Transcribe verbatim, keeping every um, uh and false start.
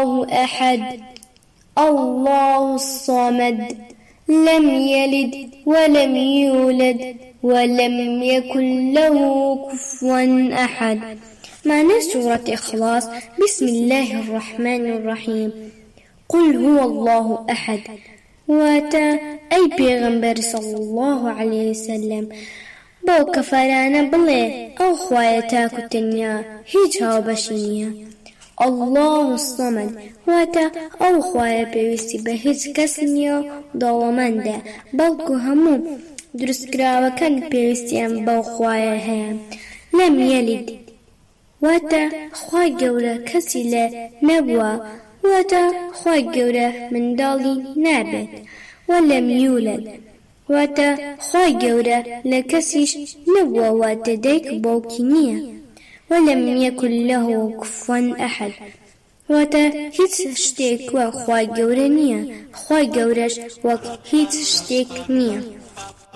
الله أحد الله الصمد لم يلد ولم يولد ولم يكن له كفوا أحد. معنى سورة إخلاص: بسم الله الرحمن الرحيم. قل هو الله أحد. واتا أي پیغمبر صلى الله عليه وسلم بو كفرانا بلي أو خوايتاكو تنيا هيج هاو بشينيا. الله الصمد واتا أو خوايا بيوستي بهيج كسنيا ضوامندا بلكو همو درست كراوة كان بيوستيان بو خوايا هيا. لم يلد واتا خواي قولة كسيلة نبوة واتا خواي قولة من دالي نابت. ولم يولد واتا خواي قولة لكسيش نبوة واتا ديك بوكينية. ولم يكن له كفوا أحد واتا هيت شتيك وخواي قولة نية خواي قولش وك هيت شتيك نية.